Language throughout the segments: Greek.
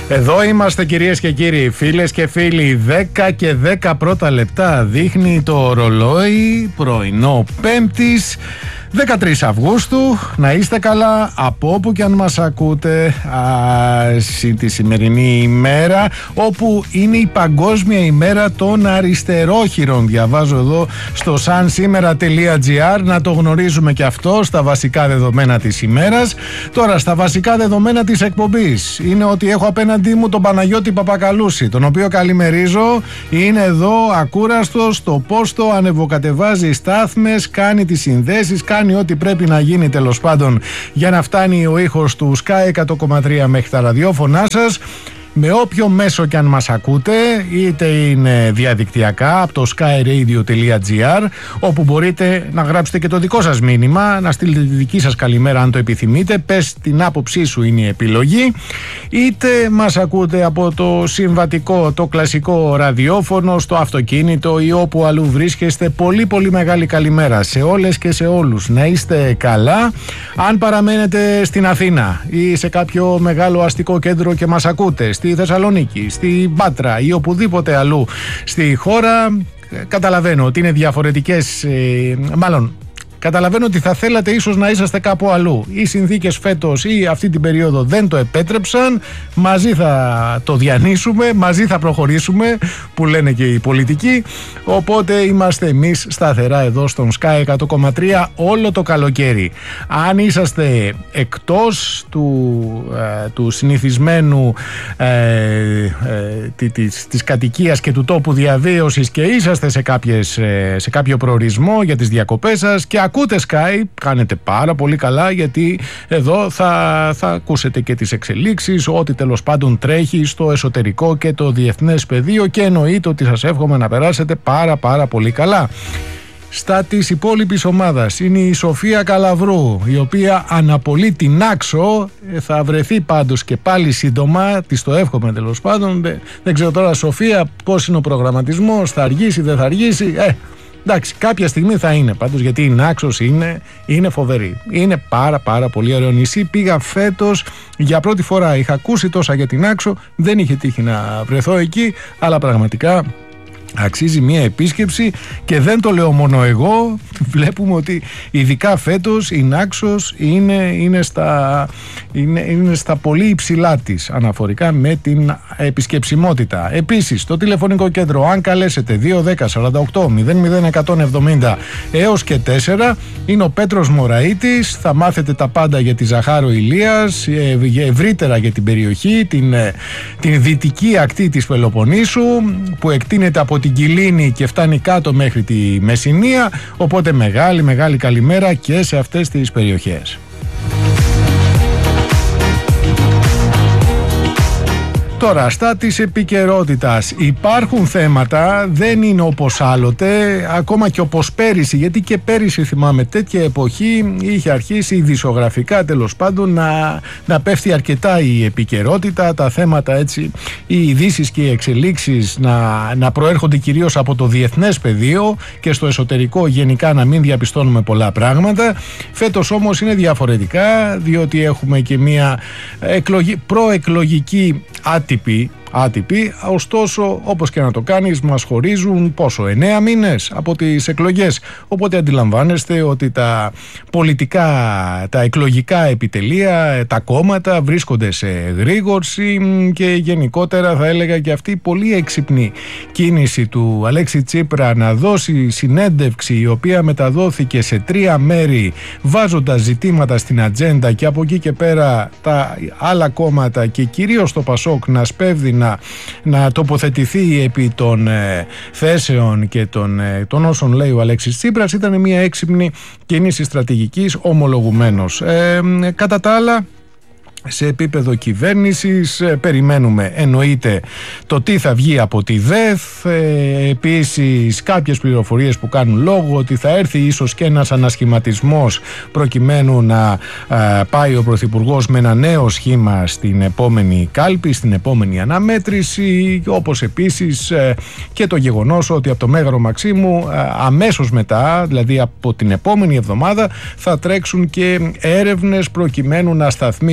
Εδώ είμαστε, κυρίες και κύριοι, φίλες και φίλοι. 10 και 10 πρώτα λεπτά δείχνει το ρολόι, πρωινό Πέμπτης 13 Αυγούστου. Να είστε καλά από όπου και αν μας ακούτε τη σημερινή ημέρα, όπου είναι η Παγκόσμια ημέρα των αριστερόχειρων. Διαβάζω εδώ στο sansimera.gr, να το γνωρίζουμε και αυτό στα βασικά δεδομένα της ημέρας. Τώρα, στα βασικά δεδομένα της εκπομπής είναι ότι έχω απέναντί μου τον Παναγιώτη Παπακαλούση, τον οποίο καλημερίζω. Είναι εδώ ακούραστος στο πόστο, ανεβοκατεβάζει στάθμες, κάνει τις συνδέσεις, κάνει ό,τι πρέπει να γίνει τέλος πάντων για να φτάνει ο ήχος του Sky 100,3 μέχρι τα ραδιόφωνά σας. Με όποιο μέσο και αν μας ακούτε, είτε είναι διαδικτυακά από το skyradio.gr, όπου μπορείτε να γράψετε και το δικό σας μήνυμα, να στείλετε τη δική σας καλημέρα αν το επιθυμείτε, πες την άποψή σου, είναι η επιλογή, είτε μας ακούτε από το συμβατικό, το κλασικό ραδιόφωνο, στο αυτοκίνητο ή όπου αλλού βρίσκεστε. Πολύ πολύ μεγάλη καλημέρα σε όλες και σε όλους. Να είστε καλά. Αν παραμένετε στην Αθήνα ή σε κάποιο μεγάλο αστικό κέντρο και μας ακούτε, στη Θεσσαλονίκη, στη Πάτρα ή οπουδήποτε αλλού στη χώρα, καταλαβαίνω ότι είναι διαφορετικές, καταλαβαίνω ότι θα θέλατε ίσως να είσαστε κάπου αλλού. Οι συνθήκες φέτος ή αυτή την περίοδο δεν το επέτρεψαν. Μαζί θα το διανύσουμε, μαζί θα προχωρήσουμε, που λένε και οι πολιτικοί. Οπότε είμαστε εμείς σταθερά εδώ στον Sky 100,3 όλο το καλοκαίρι. Αν είσαστε εκτός του συνηθισμένου της κατοικίας και του τόπου διαβίωσης και είσαστε σε κάποιο προορισμό για τις διακοπές σας και ακούτε Sky, κάνετε πάρα πολύ καλά, γιατί εδώ θα ακούσετε και τις εξελίξεις, ό,τι τέλος πάντων τρέχει στο εσωτερικό και το διεθνές πεδίο, και εννοείται ότι σας εύχομαι να περάσετε πάρα πολύ καλά. Στα της υπόλοιπης ομάδας είναι η Σοφία Καλαβρού, η οποία αναπολύει την Άξο. Θα βρεθεί πάντως και πάλι σύντομα, της το εύχομαι τέλος πάντων. Δεν ξέρω τώρα, Σοφία, πώς είναι ο προγραμματισμός, θα αργήσει, δεν θα αργήσει. Εντάξει, κάποια στιγμή θα είναι πάντως, γιατί η Νάξος είναι φοβερή. Είναι πάρα πολύ ωραίο νησί. Πήγα φέτος για πρώτη φορά. Είχα ακούσει τόσα για την Νάξο, δεν είχε τύχει να βρεθώ εκεί, αλλά πραγματικά αξίζει μια επίσκεψη, και δεν το λέω μόνο εγώ. Βλέπουμε ότι ειδικά φέτος η Νάξος είναι στα πολύ υψηλά της αναφορικά με την επισκεψιμότητα. Επίσης, το τηλεφωνικό κέντρο, αν καλέσετε 210 48 00 170 έως και 4, είναι ο Πέτρος Μωραΐτης. Θα μάθετε τα πάντα για τη Ζαχάρο Ηλίας, ευρύτερα για την περιοχή, την δυτική ακτή της Πελοποννήσου, που εκτείνεται από την Κιλίνη και φτάνει κάτω μέχρι τη Μεσσηνία. Οπότε μεγάλη καλημέρα και σε αυτές τις περιοχές. Τώρα, στα της επικαιρότητας, υπάρχουν θέματα, δεν είναι όπως άλλοτε, ακόμα και όπως πέρυσι, γιατί και πέρυσι θυμάμαι τέτοια εποχή είχε αρχίσει ειδησιογραφικά τέλος πάντων να πέφτει αρκετά η επικαιρότητα, τα θέματα έτσι, οι ειδήσεις και οι εξελίξεις να προέρχονται κυρίως από το διεθνές πεδίο και στο εσωτερικό γενικά να μην διαπιστώνουμε πολλά πράγματα. Φέτος όμως είναι διαφορετικά, διότι έχουμε και μια προεκλογική άτυπη, ωστόσο όπως και να το κάνεις μας χωρίζουν 9 μήνες από τις εκλογές, οπότε αντιλαμβάνεστε ότι τα πολιτικά, τα εκλογικά επιτελεία, τα κόμματα βρίσκονται σε γρήγορση, και γενικότερα θα έλεγα και αυτή η πολύ έξυπνη κίνηση του Αλέξη Τσίπρα να δώσει συνέντευξη, η οποία μεταδόθηκε σε 3 μέρη βάζοντας ζητήματα στην ατζέντα, και από εκεί και πέρα τα άλλα κόμματα και κυρίως το Πασόκ να σπέβδει να τοποθετηθεί επί των θέσεων και των όσων λέει ο Αλέξης Τσίπρας. Ήταν μια έξυπνη κίνηση στρατηγικής, ομολογουμένως. Κατά τα άλλα, σε επίπεδο κυβέρνησης περιμένουμε, εννοείται, το τι θα βγει από τη ΔΕΘ, επίσης κάποιες πληροφορίες που κάνουν λόγο ότι θα έρθει ίσως και ένας ανασχηματισμός προκειμένου να πάει ο Πρωθυπουργός με ένα νέο σχήμα στην επόμενη κάλπη, στην επόμενη αναμέτρηση, όπως επίσης και το γεγονός ότι από το Μέγαρο Μαξίμου αμέσως μετά, δηλαδή από την επόμενη εβδομάδα, θα τρέξουν και έρευνες προκειμένου να σταθμίσουν και τα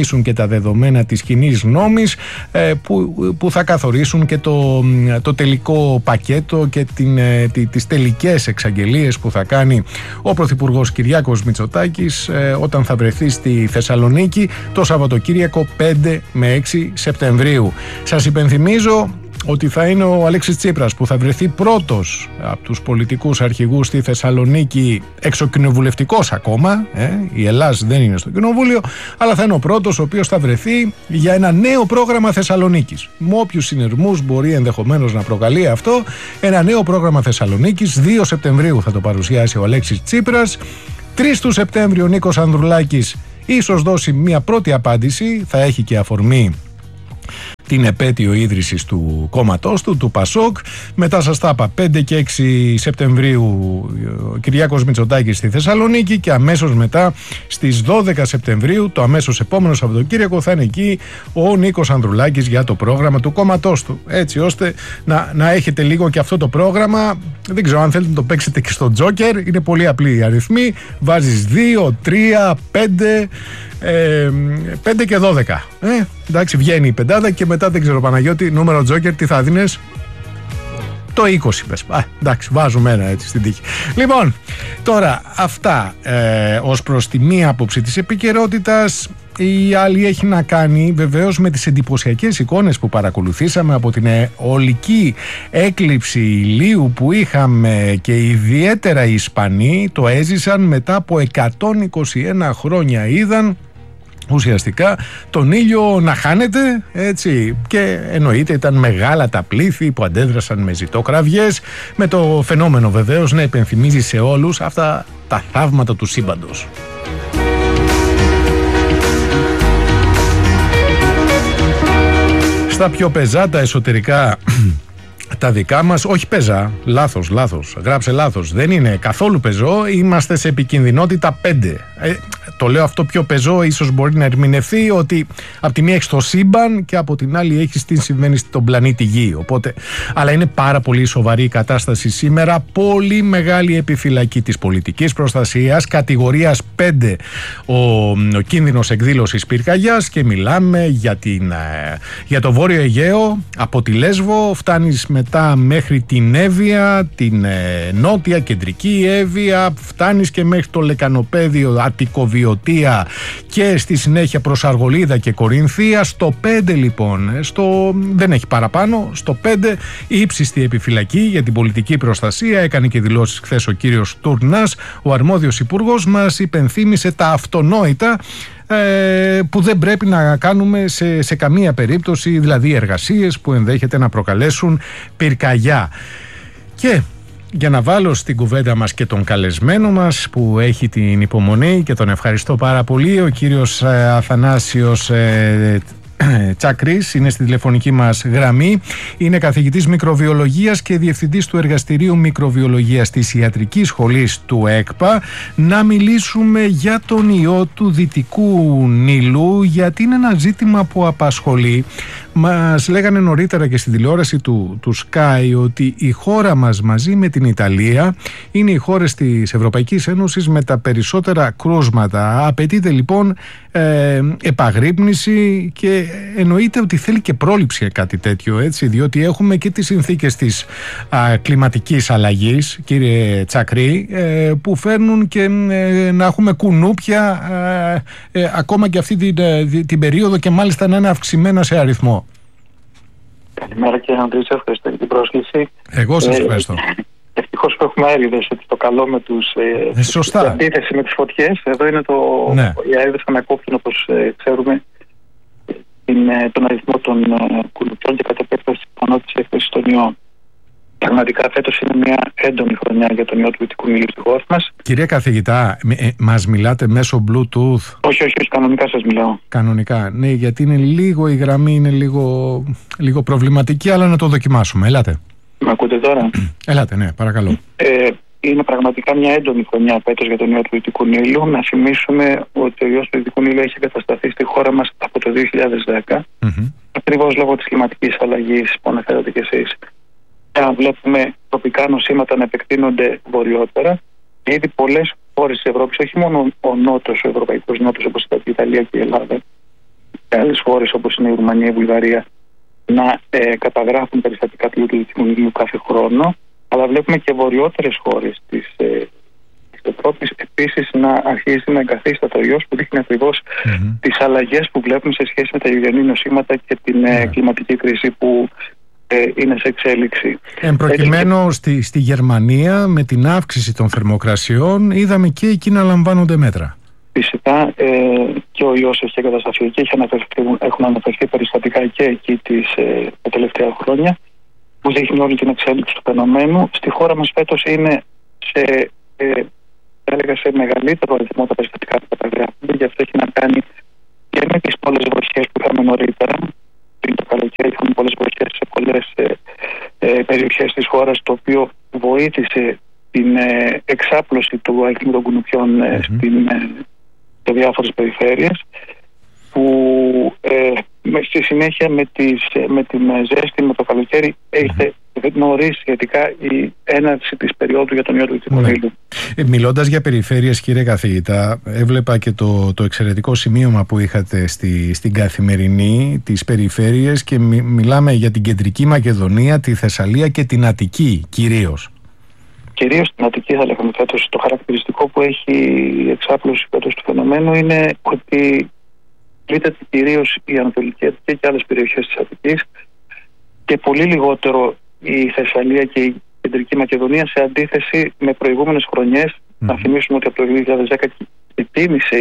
τα δεδομένα της κοινής γνώμης που θα καθορίσουν και το τελικό πακέτο και τις τελικές εξαγγελίες που θα κάνει ο Πρωθυπουργός Κυριάκος Μητσοτάκης όταν θα βρεθεί στη Θεσσαλονίκη το Σαββατοκύριακο 5 με 6 Σεπτεμβρίου. Σας υπενθυμίζω ότι θα είναι ο Αλέξης Τσίπρας που θα βρεθεί πρώτος από τους πολιτικούς αρχηγούς στη Θεσσαλονίκη, εξοκοινοβουλευτικός ακόμα, η Ελλάς δεν είναι στο κοινοβούλιο, αλλά θα είναι ο πρώτος ο οποίος θα βρεθεί για ένα νέο πρόγραμμα Θεσσαλονίκης. Με όποιους συνειρμούς μπορεί ενδεχομένως να προκαλεί αυτό, ένα νέο πρόγραμμα Θεσσαλονίκης, 2 Σεπτεμβρίου θα το παρουσιάσει ο Αλέξης Τσίπρας, 3 του Σεπτέμβριου ο Νίκος Ανδρουλάκης ίσως δώσει μια πρώτη απάντηση, θα έχει και αφορμή την επέτειο ίδρυσης του κόμματός του ΠΑΣΟΚ. Μετά σας τα είπα, 5 και 6 Σεπτεμβρίου ο Κυριάκος Μητσοτάκης στη Θεσσαλονίκη και αμέσως μετά στις 12 Σεπτεμβρίου, το αμέσως επόμενο Σαββατοκύριακο, θα είναι εκεί ο Νίκος Ανδρουλάκης για το πρόγραμμα του κόμματός του. Έτσι ώστε να έχετε λίγο και αυτό το πρόγραμμα. Δεν ξέρω αν θέλετε να το παίξετε και στο Τζόκερ, είναι πολύ απλή η αριθμή. Βάζεις 2, 3, 5... 5 και 12. Εντάξει, βγαίνει η πεντάδα και μετά δεν ξέρω, Παναγιώτη, νούμερο Τζόκερ, τι θα δίνες? Το 20 πες. Εντάξει, βάζουμε ένα έτσι στην τύχη. Λοιπόν, τώρα αυτά ως προς τη μία άποψη της επικαιρότητας. Η άλλη έχει να κάνει βεβαίως με τις εντυπωσιακές εικόνες που παρακολουθήσαμε από την ολική έκλειψη ηλίου που είχαμε και ιδιαίτερα οι Ισπανοί το έζησαν μετά από 121 χρόνια. Είδαν ουσιαστικά τον ήλιο να χάνεται, έτσι, και εννοείται ήταν μεγάλα τα πλήθη που αντέδρασαν με ζητοκραυγές, με το φαινόμενο βεβαίως να υπενθυμίζει σε όλους αυτά τα θαύματα του σύμπαντος. Στα πιο πεζάτα εσωτερικά τα δικά μας, όχι πεζά, λάθος, γράψε λάθος, δεν είναι καθόλου πεζό, είμαστε σε επικινδυνότητα 5. Το λέω αυτό πιο πεζό, ίσως μπορεί να ερμηνευθεί ότι από τη μία έχεις το σύμπαν και από την άλλη έχεις τι συμβαίνει στον πλανήτη Γη. Οπότε, αλλά είναι πάρα πολύ σοβαρή η κατάσταση σήμερα, πολύ μεγάλη επιφυλακή της πολιτικής προστασίας, κατηγορίας 5 ο κίνδυνος εκδήλωσης πυρκαγιάς και μιλάμε για το Βόρειο Αιγαίο, από τη Λέσβο φτάνεις μετά μέχρι την Εύβοια, την νότια κεντρική Εύβοια, φτάνεις και μέχρι το Λεκανοπέδιο, Αττικοβιωτία και στη συνέχεια προς Αργολίδα και Κορινθία. Στο 5 λοιπόν, δεν έχει παραπάνω, στο 5 ύψιστη επιφυλακή για την πολιτική προστασία. Έκανε και δηλώσεις χθες ο κύριος Τουρνάς, ο αρμόδιος υπουργός μας υπενθύμησε τα αυτονόητα που δεν πρέπει να κάνουμε σε καμία περίπτωση, δηλαδή εργασίες που ενδέχεται να προκαλέσουν πυρκαγιά. Και για να βάλω στην κουβέντα μας και τον καλεσμένο μας που έχει την υπομονή και τον ευχαριστώ πάρα πολύ, ο κύριος Αθανάσιος Τσάκρης είναι στη τηλεφωνική μας γραμμή. Είναι καθηγητής μικροβιολογίας και διευθυντής του Εργαστηρίου Μικροβιολογίας της Ιατρικής Σχολής του ΕΚΠΑ. Να μιλήσουμε για τον ιό του Δυτικού Νείλου, γιατί είναι ένα ζήτημα που απασχολεί. Μας λέγανε νωρίτερα και στην τηλεόραση του Sky ότι η χώρα μας μαζί με την Ιταλία είναι οι χώρες της Ευρωπαϊκής Ένωσης με τα περισσότερα κρούσματα. Απαιτείται λοιπόν επαγρύπνηση και εννοείται ότι θέλει και πρόληψη κάτι τέτοιο, έτσι, διότι έχουμε και τις συνθήκες της κλιματικής αλλαγής, κύριε Τσακρή, που φέρνουν και να έχουμε κουνούπια ακόμα και αυτή την περίοδο και μάλιστα να είναι αυξημένα σε αριθμό. Καλημέρα κύριε Ανδρή, ευχαριστώ για την πρόσκληση. Εγώ σας ευχαριστώ. Ευτυχώς που έχουμε αέριδες, ότι το καλό με την αντίθεση με τις φωτιές, εδώ είναι οι αέριδες ανακόπτουν, όπως ξέρουμε, τον αριθμό των κουνουπιών και κατ' επέκταση της πιθανότητας έκθεσης των ιών. Πραγματικά φέτος είναι μια έντονη χρονιά για τον ιό του Δυτικού Νείλου στη χώρα μας. Κυρία καθηγητά, μας μιλάτε μέσω Bluetooth? Όχι, κανονικά σας μιλάω. Κανονικά, ναι, γιατί είναι λίγο, η γραμμή είναι λίγο προβληματική, αλλά να το δοκιμάσουμε. Ελάτε. Με ακούτε τώρα? Ελάτε, ναι, παρακαλώ. Είναι πραγματικά μια έντονη χρονιά φέτος για τον ιό του Δυτικού Νείλου. Να θυμίσουμε ότι ο ιός του Δυτικού Νείλου έχει εγκατασταθεί στη χώρα μας από το 2010, ακριβώς λόγω της κλιματικής αλλαγής που αναφέρατε κι εσείς. Βλέπουμε τοπικά νοσήματα να επεκτείνονται βορειότερα και ήδη πολλές χώρες της Ευρώπης, όχι μόνο ο ευρωπαϊκός νότος όπως η Ιταλία και η Ελλάδα, σε άλλες χώρες όπως είναι η Ρουμανία, η Βουλγαρία, να καταγράφουν περιστατικά του Δυτικού Νείλου κάθε χρόνο, αλλά βλέπουμε και βορειότερες χώρες της Ευρώπης επίσης να αρχίζει να εγκαθίσταται ο ιός, που δείχνει ακριβώς τις αλλαγές που βλέπουμε σε σχέση με τα υγιεινή νοσήματα και την κλιματική κρίση που είναι σε εξέλιξη. Εν προκειμένου στη Γερμανία, με την αύξηση των θερμοκρασιών, είδαμε και εκεί να λαμβάνονται μέτρα. Φυσικά και ο ιός έχει εγκατασταθεί και έχουν αναφερθεί περιστατικά και εκεί τα τελευταία χρόνια, που δείχνει όλη την εξέλιξη του φαινομένου. Στη χώρα μας φέτος είναι σε μεγαλύτερο αριθμό τα περιστατικά που καταγράφονται, και αυτό έχει να κάνει και με τις πολλές βροχές που είχαμε νωρίτερα. Πριν το καλοκαίρι είχαμε πολλές βροχές σε πολλές περιοχές της χώρας, το οποίο βοήθησε την εξάπλωση του αριθμού των κουνουπιών σε διάφορες περιφέρειες, που στη συνέχεια με την ζέστη, με το καλοκαίρι, έχει νωρίς σχετικά η έναρξη της περίοδου για τον ιό του Δυτικού Νείλου. Μιλώντας για περιφέρειες, κύριε καθηγητά, έβλεπα και το εξαιρετικό σημείωμα που είχατε στην Καθημερινή, τις περιφέρειες, και μιλάμε για την Κεντρική Μακεδονία, τη Θεσσαλία και την Αττική κυρίως. Κυρίως στην Αττική θα λέγαμε φέτος. Το χαρακτηριστικό που έχει η εξάπλωση φέτος του φαινομένου είναι ότι πλήττεται κυρίως η Ανατολική Αττική και άλλες περιοχές της Αττικής, και πολύ λιγότερο η Θεσσαλία και η Κεντρική Μακεδονία, σε αντίθεση με προηγούμενες χρονιές. Να θυμίσουμε ότι από το 2010 ξεκίνησε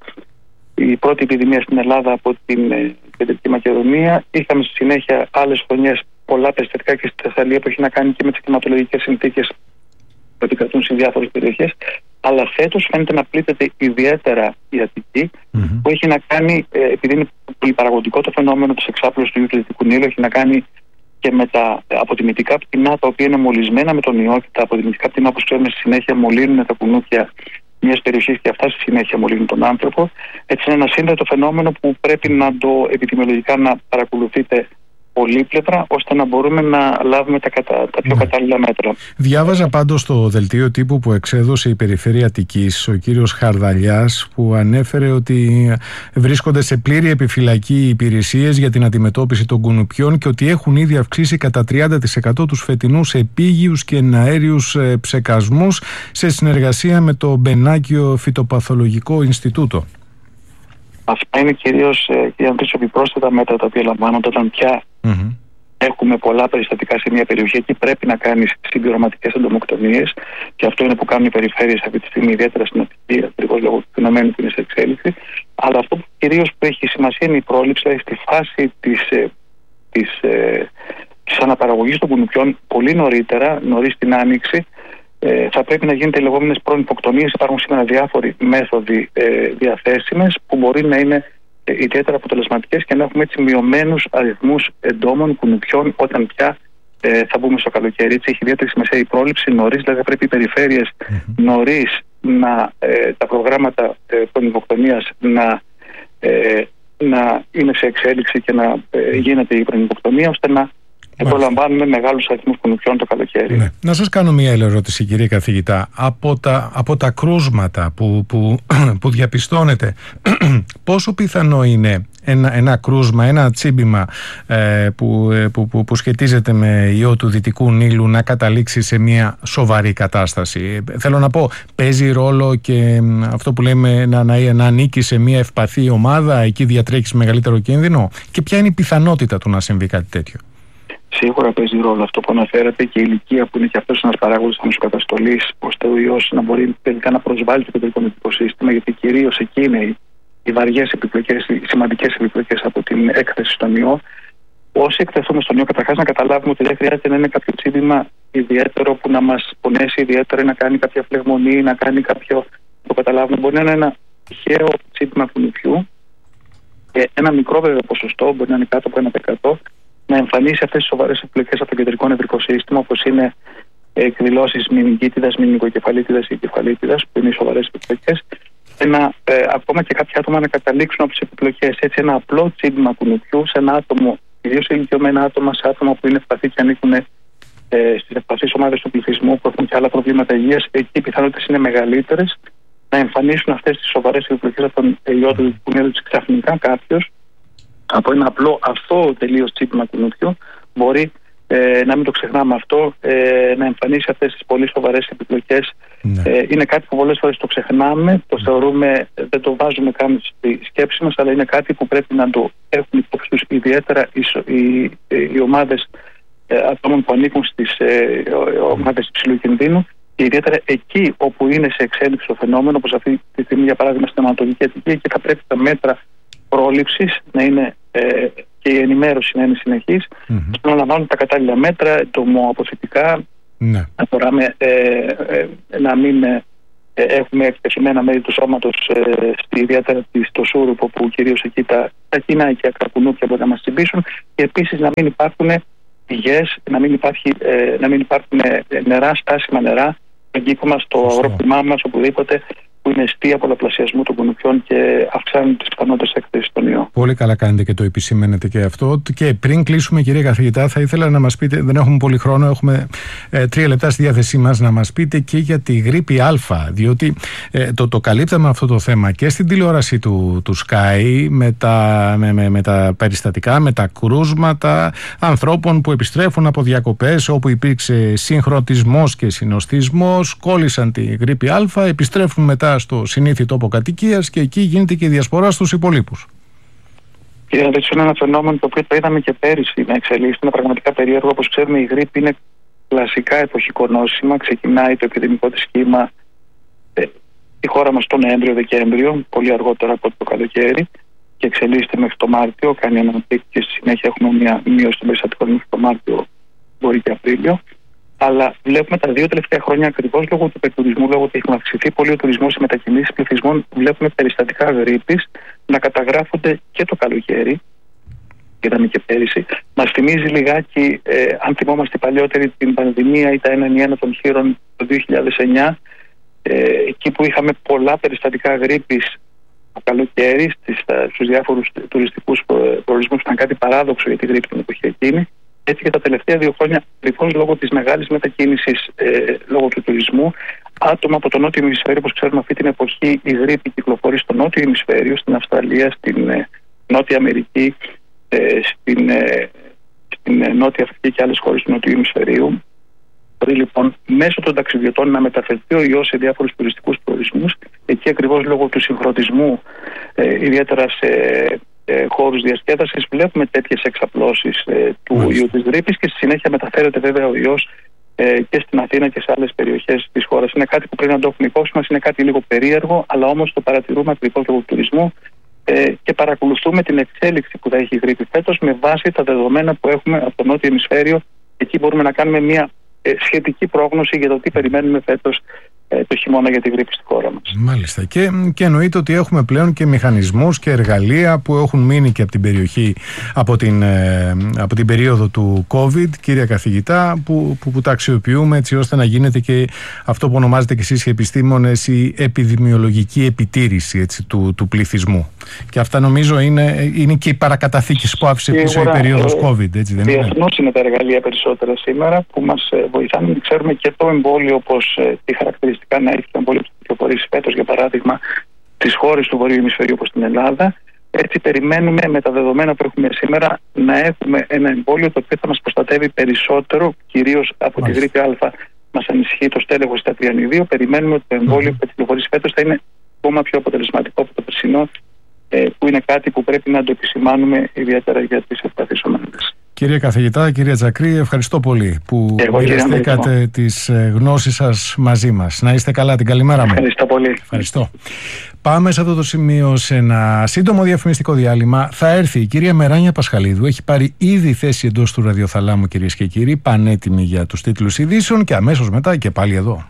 η πρώτη επιδημία στην Ελλάδα από την Κεντρική Μακεδονία. Είχαμε στη συνέχεια άλλες χρονιές πολλά περιστατικά και στη Θεσσαλία, που έχει να κάνει και με τις κλιματολογικές συνθήκες που επικρατούν σε διάφορες περιοχές. Αλλά φέτος φαίνεται να πλήττεται ιδιαίτερα η Αττική, που έχει να κάνει, επειδή είναι πολύ παραγωγικό το φαινόμενο της εξάπλωσης του ιού του Δυτικού Νείλου, έχει να κάνει και με τα αποτιμητικά πτηνά, τα οποία είναι μολυσμένα με τον ιό, και τα αποτιμητικά πτηνά, όπως ξέρουμε, στη συνέχεια μολύνουν τα κουνούπια μιας περιοχής, και αυτά στη συνέχεια μολύνουν τον άνθρωπο. Έτσι είναι ένα σύνδετο φαινόμενο που πρέπει να το επιδημιολογικά να παρακολουθείτε πολύπλευρα, ώστε να μπορούμε να λάβουμε τα πιο κατάλληλα μέτρα. Διάβαζα πάντως στο δελτίο τύπου που εξέδωσε η Περιφέρεια Αττικής ο κύριος Χαρδαλιάς, που ανέφερε ότι βρίσκονται σε πλήρη επιφυλακή οι υπηρεσίες για την αντιμετώπιση των κουνουπιών, και ότι έχουν ήδη αυξήσει κατά 30% τους φετινούς επίγειους και εναέριους ψεκασμούς, σε συνεργασία με το Μπενάκιο Φυτοπαθολογικό Ινστιτούτο. Αυτά είναι κυρίως επιπρόσθετα μέτρα τα οποία λαμβάνονται όταν πια έχουμε πολλά περιστατικά σε μια περιοχή. Εκεί πρέπει να κάνεις συμπληρωματικές εντομοκτονίες, και αυτό είναι που κάνουν οι περιφέρειες αυτή τη στιγμή, ιδιαίτερα στην Αττική, ακριβώς λόγω του φαινομένου που είναι σε εξέλιξη. Αλλά αυτό που κυρίως έχει σημασία είναι η πρόληψη, δηλαδή στη φάση της αναπαραγωγής των κουνουπιών, πολύ νωρίς την άνοιξη. Θα πρέπει να γίνεται οι λεγόμενες προϋποκτονίες. Υπάρχουν σήμερα διάφοροι μέθοδοι διαθέσιμες, που μπορεί να είναι ιδιαίτερα αποτελεσματικές, και να έχουμε έτσι μειωμένους αριθμούς εντόμων, κουνουπιών, όταν πια θα μπούμε στο καλοκαίρι. Έτσι έχει ιδιαίτερη σημασία η πρόληψη νωρίς, δηλαδή πρέπει οι περιφέρειες νωρίς τα προγράμματα προϋποκτονίας να είναι σε εξέλιξη και να γίνεται η προϋποκτονία, ώστε να προλαμβάνουμε μεγάλους αριθμούς κουνουπιών το καλοκαίρι. Ναι. Να σας κάνω μια ερώτηση, κύριε καθηγητά. Από τα κρούσματα που διαπιστώνετε, πόσο πιθανό είναι ένα κρούσμα, ένα τσίμπημα που σχετίζεται με ιό του Δυτικού Νείλου να καταλήξει σε μια σοβαρή κατάσταση? Θέλω να πω, παίζει ρόλο και αυτό που λέμε να ανήκει σε μια ευπαθή ομάδα, εκεί διατρέχεις μεγαλύτερο κίνδυνο, και ποια είναι η πιθανότητα του να συμβεί κάτι τέτοιο? Σίγουρα παίζει ρόλο αυτό που αναφέρατε, και η ηλικία, που είναι και αυτός ένας παράγοντας ανοσοκαταστολής, ώστε ο ιός να μπορεί τελικά να προσβάλλει το κεντρικό νευρικό σύστημα, γιατί κυρίως εκεί είναι οι βαριές επιπλοκές, οι σημαντικές επιπλοκές από την έκθεση στον ιό. Όσοι εκτεθούμε στον ιό, καταρχάς να καταλάβουμε ότι δεν χρειάζεται να είναι κάποιο τσίπημα ιδιαίτερο που να μας πονέσει ιδιαίτερα, ή να κάνει κάποια φλεγμονή, ή να κάνει κάποιο. Το καταλάβουμε. Μπορεί να είναι ένα τυχαίο τσίπημα κουνουπιού, και ένα μικρό βέβαια ποσοστό, μπορεί να είναι κάτω από 1%, να εμφανίσει αυτές τις σοβαρές επιπλοκές από το κεντρικό νευρικό σύστημα, όπως είναι εκδηλώσεις μηνυγκίτιδας, μηνυγκοκεφαλίτιδας ή κεφαλίτιδας, που είναι οι σοβαρές επιπλοκές, και ακόμα και κάποια άτομα να καταλήξουν από τις επιπλοκές. Έτσι, ένα απλό τσίμπημα κουνουπιού σε ένα άτομο, ιδίως σε ηλικιωμένα άτομα, σε άτομα που είναι ευπαθή και ανήκουν στις ευπαθείς ομάδες του πληθυσμού, που έχουν και άλλα προβλήματα υγείας, εκεί οι πιθανότητες είναι μεγαλύτερες να εμφανίσουν αυτές τις σοβαρές επιπλοκές από τον ιό του Δυτικού Νείλου. Ξαφνικά κάποιος από ένα απλό αυτό τελείως τσίπημα κουνουπιού μπορεί να μην το ξεχνάμε αυτό, να εμφανίσει αυτές τις πολύ σοβαρές επιπλοκές. Είναι κάτι που πολλές φορές το ξεχνάμε, το θεωρούμε, δεν το βάζουμε καν στη σκέψη μας, αλλά είναι κάτι που πρέπει να το έχουν υπόψη τους ιδιαίτερα οι ομάδες ατόμων που ανήκουν στις ομάδες υψηλού κινδύνου, και ιδιαίτερα εκεί όπου είναι σε εξέλιξη το φαινόμενο, όπως αυτή τη στιγμή για παράδειγμα στην Ανατολική Αττική, και θα πρέπει τα μέτρα πρόληψης να είναι και η ενημέρωση να είναι συνεχής, να λαμβάνουν τα κατάλληλα μέτρα, εντομοαποθητικά, να φοράμε, να μην έχουμε εκτεθειμένα μέρη του σώματος, ιδιαίτερα στο σούρουπο, που κυρίως εκεί τα κοινά και ακρακουνούπια μπορεί να μας τσιμπήσουν, και επίσης να μην υπάρχουν πηγές, να μην υπάρχουν νερά, στάσιμα νερά, στον κήπο μας, στο αγρόκτημά μας, οπουδήποτε, που είναι αιστεία πολλαπλασιασμού των κουνουπιών και αυξάνουν τις πιθανότητες έκθεσης στον ιό. Πολύ καλά κάνετε και το επισημαίνετε και αυτό. Και πριν κλείσουμε, κύριε καθηγητά, θα ήθελα να μας πείτε, δεν έχουμε πολύ χρόνο, έχουμε 3 λεπτά στη διάθεσή μας, να μας πείτε και για τη γρίπη Α, διότι το καλύπταμε αυτό το θέμα και στην τηλεόραση του Sky με τα περιστατικά, με τα κρούσματα ανθρώπων που επιστρέφουν από διακοπές όπου υπήρξε συγχρονισμός και συνοστισμός, κόλλησαν τη γρίπη Α, επιστρέφουν μετά στο συνήθι τόπο κατοικίας και εκεί γίνεται και η διασπορά στους υπολείπους. Κύριε Αντρέτσου, είναι ένα φαινόμενο το οποίο το είδαμε και πέρυσι να εξελίσσεται. Είναι πραγματικά περίεργο. Όπως ξέρουμε, η γρίπη είναι κλασικά εποχικό νόσημα. Ξεκινάει το επιδημικό της κύμα στη χώρα μας τον Νοέμβριο-Δεκέμβριο, πολύ αργότερα από το καλοκαίρι, και εξελίσσεται μέχρι το Μάρτιο. Κάνει ένα πικ και στη συνέχεια έχουμε μια μείωση των περιστατικών μέχρι το Μάρτιο, μπορεί και Απρίλιο. Αλλά βλέπουμε τα 2 τελευταία χρόνια, ακριβώς λόγω του υπερτουρισμού, λόγω ότι έχουν αυξηθεί πολύ ο τουρισμός, οι μετακινήσεις πληθυσμών, βλέπουμε περιστατικά γρίπης να καταγράφονται και το καλοκαίρι. Είδαμε και πέρυσι. Μας θυμίζει λιγάκι, αν θυμόμαστε παλιότερη, την πανδημία ή τα 1-1 των χείρων το 2009, εκεί που είχαμε πολλά περιστατικά γρίπης το καλοκαίρι στους διάφορους τουριστικούς προορισμούς, που ήταν κάτι παράδοξο για τη γρίπη την εποχή εκείνη. Έτσι και τα τελευταία 2 χρόνια, ακριβώς λόγω της μεγάλης μετακίνησης, λόγω του τουρισμού, άτομα από το νότιο ημισφαίριο, όπως ξέρουμε αυτή την εποχή, η γρίπη κυκλοφορεί στο νότιο ημισφαίριο, στην Αυστραλία, στην Νότια Αμερική, στην Νότια Αφρική και άλλες χώρες του νότιου ημισφαιρίου. Μπορεί λοιπόν μέσω των ταξιδιωτών να μεταφερθεί ο ιός σε διάφορους τουριστικούς προορισμούς. Εκεί ακριβώς λόγω του συγχρονισμού, ιδιαίτερα σε χώρους διασκέδασης, βλέπουμε τέτοιες εξαπλώσεις του ιού της γρίπης, και στη συνέχεια μεταφέρεται βέβαια ο ιός και στην Αθήνα και σε άλλες περιοχές της χώρας. Είναι κάτι που πρέπει να το έχουμε υπόψη μας, είναι κάτι λίγο περίεργο, αλλά όμως το παρατηρούμε ακριβώς λόγω του τουρισμού και παρακολουθούμε την εξέλιξη που θα έχει η γρίπη φέτος με βάση τα δεδομένα που έχουμε από το νότιο ημισφαίριο. Εκεί μπορούμε να κάνουμε μια σχετική πρόγνωση για το τι περιμένουμε φέτος το χειμώνα για τη γρίπη στη χώρα μας. Μάλιστα. Και εννοείται ότι έχουμε πλέον και μηχανισμούς και εργαλεία που έχουν μείνει και από την περιοχή, από την περίοδο του COVID, κύριε καθηγητά, που τα αξιοποιούμε έτσι ώστε να γίνεται και αυτό που ονομάζετε και εσείς οι επιστήμονες, η επιδημιολογική επιτήρηση, έτσι, του πληθυσμού. Και αυτά νομίζω είναι και οι παρακαταθήκες που άφησε πίσω η περίοδος COVID, έτσι δεν είναι? Διεθνώς είναι τα εργαλεία περισσότερα σήμερα που μας βοηθάνε. Ξέρουμε και το εμβόλιο, όπως τι χαρακτηριστικά να έχει το εμβόλιο που κυκλοφορήσει φέτος, για παράδειγμα, στις χώρες του Βορείου Ημισφαιρίου όπως την Ελλάδα. Έτσι, περιμένουμε με τα δεδομένα που έχουμε σήμερα να έχουμε ένα εμβόλιο το οποίο θα μας προστατεύει περισσότερο, κυρίως από τη γρίπη Α. Μας ανησυχεί το στέλεχος στα τριανιδίου. Περιμένουμε ότι το εμβόλιο που θα κυκλοφορήσει φέτος θα είναι ακόμα πιο αποτελεσματικό από το περσινό, που είναι κάτι που πρέπει να το επισημάνουμε ιδιαίτερα για τις ευπαθείς ομάδες. Κύριε καθηγητά, κύριε Τζακρή, ευχαριστώ πολύ που μοιραστήκατε τις γνώσεις σας μαζί μας. Να είστε καλά, την καλημέρα μου. Ευχαριστώ πολύ. Ευχαριστώ. Πάμε σε αυτό το σημείο σε ένα σύντομο διαφημιστικό διάλειμμα. Θα έρθει η κυρία Μεράνια Πασχαλίδου. Έχει πάρει ήδη θέση εντός του ραδιοθαλάμου, κυρίες και κύριοι, πανέτοιμη για τους τίτλους ειδήσεων, και αμέσως μετά και πάλι εδώ.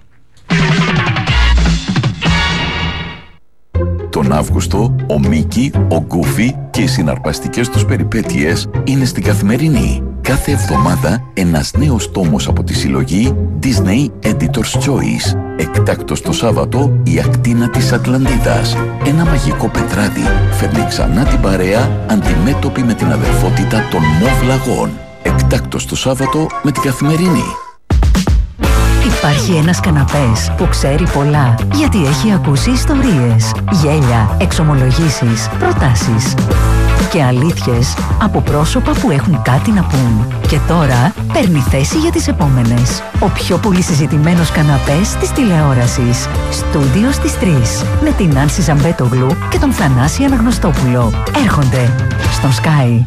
Τον Αύγουστο, ο Μίκη, ο Γκούφι και οι συναρπαστικές τους περιπέτειες είναι στην Καθημερινή. Κάθε εβδομάδα ένας νέος τόμος από τη συλλογή Disney Editor's Choice. Εκτάκτος το Σάββατο, η ακτίνα της Ατλαντίδας. Ένα μαγικό πετράδι φέρνει ξανά την παρέα αντιμέτωπη με την αδερφότητα των Μοβ Λαγών. Εκτάκτος το Σάββατο με την Καθημερινή. Υπάρχει ένας καναπές που ξέρει πολλά, γιατί έχει ακούσει ιστορίες, γέλια, εξομολογήσεις, προτάσεις. και αλήθειες από πρόσωπα που έχουν κάτι να πούν. Και τώρα παίρνει θέση για τις επόμενες. Ο πιο πολύ συζητημένος καναπές της τηλεόρασης. Στούντιο στις 3. Με την Άνση Ζαμπέτογλου και τον Θανάση Αναγνωστόπουλο. Έρχονται στον Sky.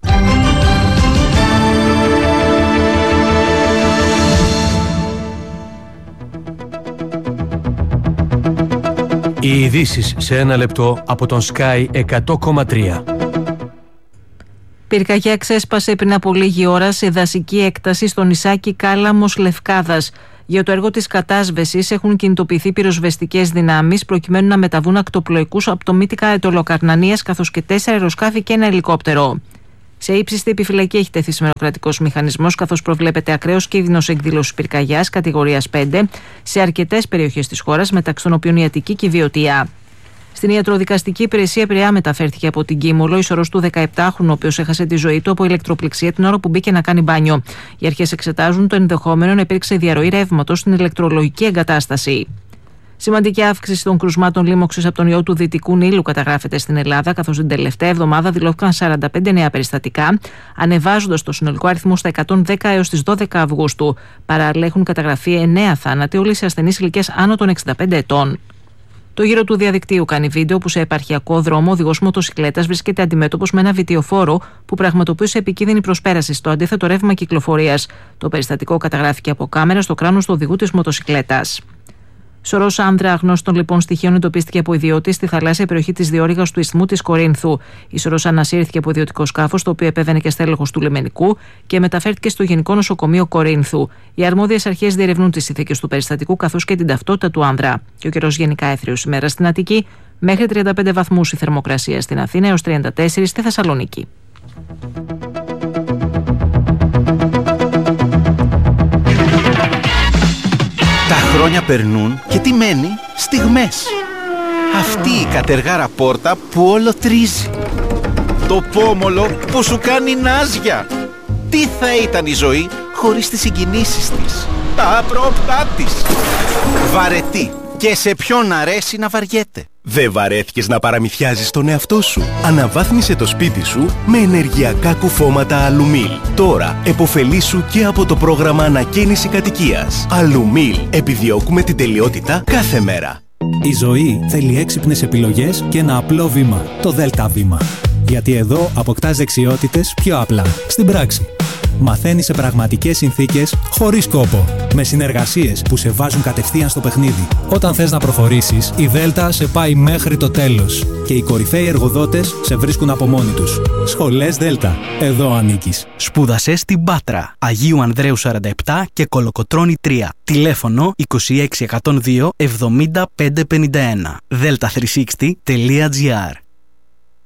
Οι ειδήσεις σε ένα λεπτό από τον Sky 100,3. Πυρκαγιά ξέσπασε πριν από λίγη ώρα σε δασική έκταση στο νησάκι Κάλαμος Λευκάδας. Για το έργο της κατάσβεσης έχουν κινητοποιηθεί πυροσβεστικές δυνάμεις προκειμένου να μεταβούν ακτοπλοϊκούς από το Μύτικα Αετωλοκαρνανίας, καθώς και 4 αεροσκάφη και ένα ελικόπτερο. Σε ύψιστη επιφυλακή έχει τεθεί σημεροκρατικός μηχανισμός, καθώς προβλέπεται ακραίος κίνδυνος εκδήλωσης πυρκαγιάς κατηγορίας 5 σε αρκετές περιοχές της χώρας, μεταξύ των οποίων η Αττική και η Βιωτία. Στην ιατροδικαστική υπηρεσία Πειραιά μεταφέρθηκε από την Κίμολο η σωρός του 17χρονου, ο οποίος έχασε τη ζωή του από ηλεκτροπληξία την ώρα που μπήκε να κάνει μπάνιο. Οι αρχές εξετάζουν το ενδεχόμενο να υπήρξε διαρροή ρεύματος στην ηλεκτρολογική εγκατάσταση. Σημαντική αύξηση των κρουσμάτων λίμωξης από τον ιό του Δυτικού Νείλου καταγράφεται στην Ελλάδα, καθώς την τελευταία εβδομάδα δηλώθηκαν 45 νέα περιστατικά, ανεβάζοντας το συνολικό αριθμό στα 110 έως τις 12 Αυγούστου. Παράλληλα, έχουν καταγραφεί 9 θάνατοι, όλοι σε ασθενείς ηλικίας άνω των 65 ετών. Το γύρο του διαδικτύου κάνει βίντεο που σε επαρχιακό δρόμο ο οδηγός μοτοσικλέτας βρίσκεται αντιμέτωπος με ένα βιτιοφόρο που πραγματοποιούσε επικίνδυνη προσπέραση στο αντίθετο ρεύμα κυκλοφορίας. Το περιστατικό καταγράφηκε από κάμερα στο κράνος του οδηγού της μοτοσικλέτας. Σωρός άνδρα αγνώστων λοιπόν στοιχείων εντοπίστηκε από ιδιώτη στη θαλάσσια περιοχή της διόρυγας του Ισθμού της Κορίνθου. Η σωρός ανασύρθηκε από ιδιωτικό σκάφος, το οποίο επέβαινε και στέλεχος του λιμενικού και μεταφέρθηκε στο Γενικό Νοσοκομείο Κορίνθου. Οι αρμόδιες αρχές διερευνούν τις συνθήκες του περιστατικού καθώς και την ταυτότητα του άνδρα. Και ο καιρός γενικά έθριος ημέρα στην Αττική, μέχρι 35 βαθμούς η θερμοκρασία στην Αθήνα έως 34 στη Θεσσαλονίκη. Τα χρόνια περνούν και τι μένει? Στιγμές. Αυτή η κατεργάρα πόρτα που όλο τρίζει. Το πόμολο που σου κάνει νάζια. Τι θα ήταν η ζωή χωρίς τις συγκινήσεις της, τα απρόπτά της. Βαρετή. Και σε ποιον αρέσει να βαριέται. Δεν βαρέθηκες να παραμυθιάζεις τον εαυτό σου? Αναβάθμισε το σπίτι σου με ενεργειακά κουφώματα Αλουμίλ. Τώρα επωφελήσου και από το πρόγραμμα ανακαίνιση κατοικίας. Αλουμίλ. Επιδιώκουμε την τελειότητα κάθε μέρα. Η ζωή θέλει έξυπνες επιλογές και ένα απλό βήμα. Το ΔΕΛΤΑ βήμα. Γιατί εδώ αποκτάς δεξιότητες πιο απλά. Στην πράξη. Μαθαίνεις σε πραγματικές συνθήκες, χωρίς κόπο. Με συνεργασίες που σε βάζουν κατευθείαν στο παιχνίδι. Όταν θες να προχωρήσεις, η Δέλτα σε πάει μέχρι το τέλος. Και οι κορυφαίοι εργοδότες σε βρίσκουν από μόνοι τους. Σχολές Δέλτα. Εδώ ανήκεις. Σπούδασε στην Πάτρα. Αγίου Ανδρέου 47 και Κολοκοτρώνη 3. Τηλέφωνο 26102 70551. delta360.gr